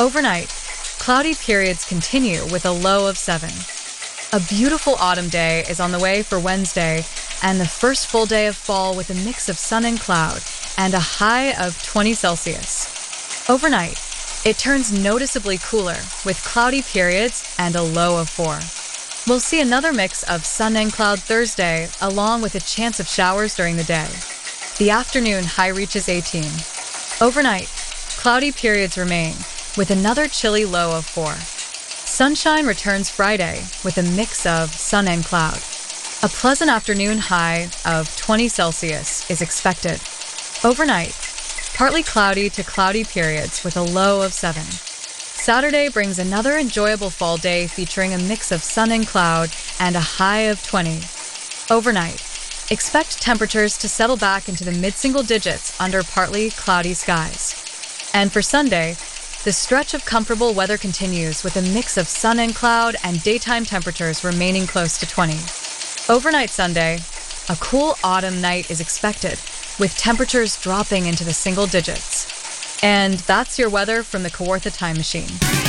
Overnight, cloudy periods continue with a low of 7. A beautiful autumn day is on the way for Wednesday, and the first full day of fall with a mix of sun and cloud, and a high of 20 Celsius. Overnight, it turns noticeably cooler with cloudy periods and a low of 4. We'll see another mix of sun and cloud Thursday, along with a chance of showers during the day. The afternoon high reaches 18. Overnight, cloudy periods remain, with another chilly low of 4. Sunshine returns Friday with a mix of sun and cloud. A pleasant afternoon high of 20 Celsius is expected. Overnight, partly cloudy to cloudy periods with a low of 7. Saturday brings another enjoyable fall day featuring a mix of sun and cloud and a high of 20. Overnight, expect temperatures to settle back into the mid-single digits under partly cloudy skies. And for Sunday, the stretch of comfortable weather continues with a mix of sun and cloud and daytime temperatures remaining close to 20. Overnight Sunday, a cool autumn night is expected, with temperatures dropping into the single digits. And that's your weather from the Kawartha Time Machine.